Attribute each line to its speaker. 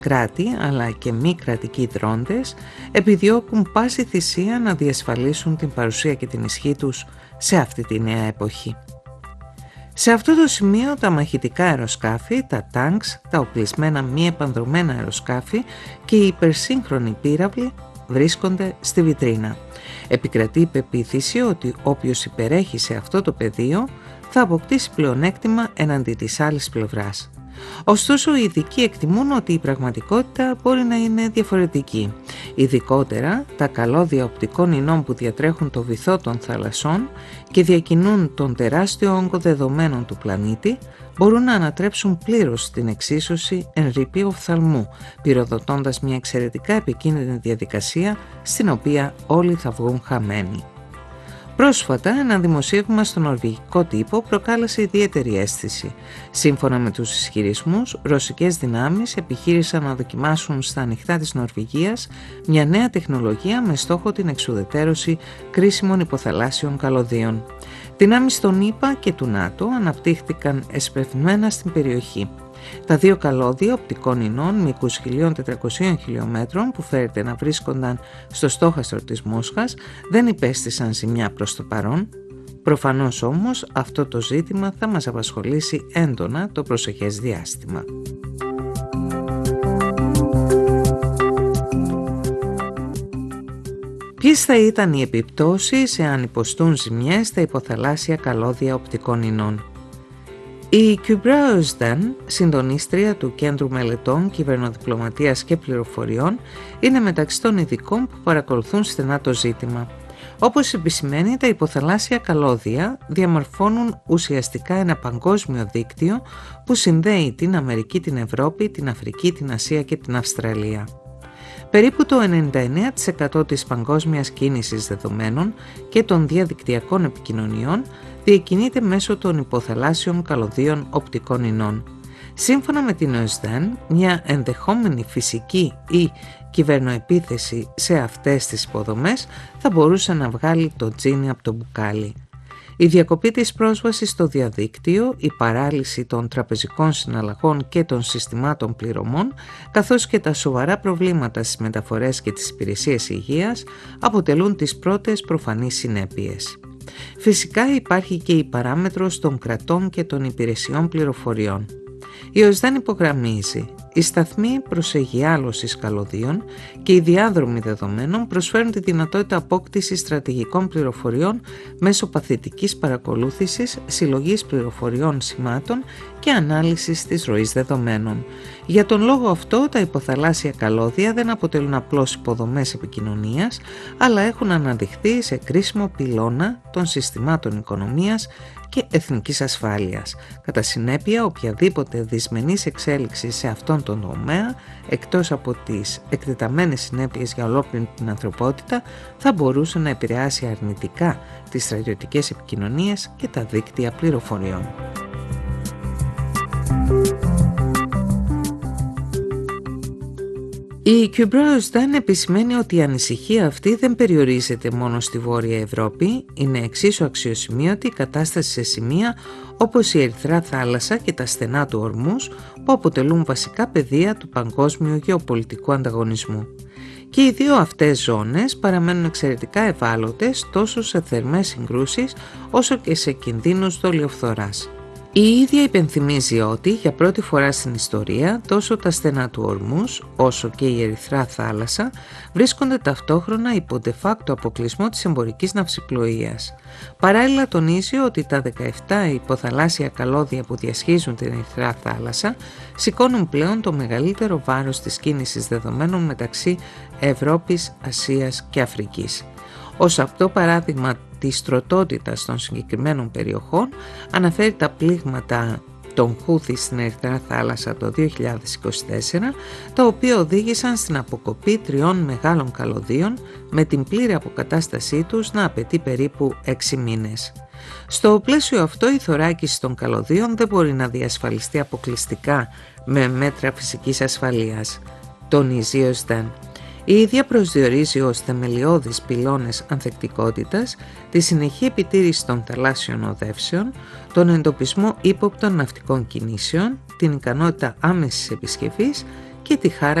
Speaker 1: Κράτη αλλά και μη κρατικοί δρόντες επιδιώκουν πάση θυσία να διασφαλίσουν την παρουσία και την ισχύ τους σε αυτή τη νέα εποχή. Σε αυτό το σημείο τα μαχητικά αεροσκάφη, τα τάγκς, τα οπλισμένα μη επανδρομένα αεροσκάφη και οι υπερσύγχρονοι πύραυλοι βρίσκονται στη βιτρίνα. Επικρατεί η πεποίθηση ότι όποιος υπερέχει σε αυτό το πεδίο θα αποκτήσει πλεονέκτημα εναντί της άλλης πλευράς. Ωστόσο, οι ειδικοί εκτιμούν ότι η πραγματικότητα μπορεί να είναι διαφορετική. Ειδικότερα, τα καλώδια οπτικών ινών που διατρέχουν το βυθό των θαλασσών και διακινούν τον τεράστιο όγκο δεδομένων του πλανήτη μπορούν να ανατρέψουν πλήρως την εξίσωση εν ρηπή οφθαλμού, πυροδοτώντας μια εξαιρετικά επικίνδυνη διαδικασία στην οποία όλοι θα βγουν χαμένοι. Πρόσφατα, ένα δημοσίευμα στο νορβηγικό τύπο προκάλεσε ιδιαίτερη αίσθηση. Σύμφωνα με τους ισχυρισμούς, ρωσικές δυνάμεις επιχείρησαν να δοκιμάσουν στα ανοιχτά της Νορβηγίας μια νέα τεχνολογία με στόχο την εξουδετερώση κρίσιμων υποθαλάσσιων καλωδίων. Δυνάμεις των ΗΠΑ και του ΝΑΤΟ αναπτύχθηκαν εσπευμένα στην περιοχή. Τα δύο καλώδια οπτικών ινών μήκους 1.400 χιλιόμετρων που φέρεται να βρίσκονταν στο στόχαστρο της Μόσχας δεν υπέστησαν ζημιά προς το παρόν. Προφανώς όμως αυτό το ζήτημα θα μας απασχολήσει έντονα το προσεχές διάστημα. Ποιες θα ήταν οι επιπτώσεις εάν υποστούν ζημιές στα υποθαλάσσια καλώδια οπτικών ινών? Η Kübra Özden, συντονίστρια του Κέντρου Μελετών Κυβερνοδιπλωματίας και Πληροφοριών, είναι μεταξύ των ειδικών που παρακολουθούν στενά το ζήτημα. Όπως επισημαίνει, τα υποθαλάσσια καλώδια διαμορφώνουν ουσιαστικά ένα παγκόσμιο δίκτυο που συνδέει την Αμερική, την Ευρώπη, την Αφρική, την Ασία και την Αυστραλία. Περίπου το 99% της παγκόσμιας κίνησης δεδομένων και των διαδικτυακών επικοινωνιών διακινείται μέσω των υποθαλάσσιων καλωδίων οπτικών ινών. Σύμφωνα με την Özden, μια ενδεχόμενη φυσική ή κυβερνοεπίθεση σε αυτές τις υποδομές θα μπορούσε να βγάλει το τζίνι από το μπουκάλι. Η διακοπή της πρόσβασης στο διαδίκτυο, η παράλυση των τραπεζικών συναλλαγών και των συστημάτων πληρωμών, καθώς και τα σοβαρά προβλήματα στις μεταφορές και τις υπηρεσίες υγείας αποτελούν τις πρώτες προφανείς συνέπειες. Φυσικά υπάρχει και η παράμετρος των κρατών και των υπηρεσιών πληροφοριών. Η Özden υπογραμμίζει: οι σταθμοί προσεγειάλωσης καλωδίων και οι διάδρομοι δεδομένων προσφέρουν τη δυνατότητα απόκτησης στρατηγικών πληροφοριών μέσω παθητικής παρακολούθησης, συλλογής πληροφοριών σημάτων και ανάλυσης της ροής δεδομένων. Για τον λόγο αυτό, τα υποθαλάσσια καλώδια δεν αποτελούν απλώς υποδομές επικοινωνίας, αλλά έχουν αναδειχθεί σε κρίσιμο πυλώνα των συστημάτων οικονομίας και εθνικής ασφάλειας. Κατά συνέπεια, οποιαδήποτε δυσμενής εξέλιξη σε αυτόν τον τομέα, εκτός από τις εκτεταμένες συνέπειες για ολόκληρη την ανθρωπότητα, θα μπορούσε να επηρεάσει αρνητικά τις στρατιωτικές επικοινωνίες και τα δίκτυα πληροφοριών. Η Kübra Özden επισημαίνει ότι η ανησυχία αυτή δεν περιορίζεται μόνο στη Βόρεια Ευρώπη, είναι εξίσου αξιοσημείωτη η κατάσταση σε σημεία όπως η Ερυθρά Θάλασσα και τα στενά του Ορμούς, που αποτελούν βασικά πεδία του παγκόσμιου γεωπολιτικού ανταγωνισμού. Και οι δύο αυτές ζώνες παραμένουν εξαιρετικά ευάλωτες τόσο σε θερμές συγκρούσεις όσο και σε κινδύνους δολιοφθοράς. Η ίδια υπενθυμίζει ότι για πρώτη φορά στην ιστορία τόσο τα στενά του Ορμούς όσο και η Ερυθρά Θάλασσα βρίσκονται ταυτόχρονα υπό de facto αποκλεισμό της εμπορικής ναυσιπλοείας. Παράλληλα τονίζει ότι τα 17 υποθαλάσσια καλώδια που διασχίζουν την Ερυθρά Θάλασσα σηκώνουν πλέον το μεγαλύτερο βάρος της κίνησης δεδομένων μεταξύ Ευρώπης, Ασίας και Αφρικής. Ως αυτό παράδειγμα της τροτότητας των συγκεκριμένων περιοχών αναφέρει τα πλήγματα των Χούθη στην Ερυθρά Θάλασσα το 2024, τα οποία οδήγησαν στην αποκοπή 3 μεγάλων καλωδίων με την πλήρη αποκατάστασή τους να απαιτεί περίπου 6 μήνες. Στο πλαίσιο αυτό η θωράκιση των καλωδίων δεν μπορεί να διασφαλιστεί αποκλειστικά με μέτρα φυσικής ασφαλείας, τονίζει ο Özden. Η ίδια προσδιορίζει ως θεμελιώδεις πυλώνες ανθεκτικότητας τη συνεχή επιτήρηση των θαλάσσιων οδεύσεων, τον εντοπισμό ύποπτων ναυτικών κινήσεων, την ικανότητα άμεσης επισκευής και τη χάραξη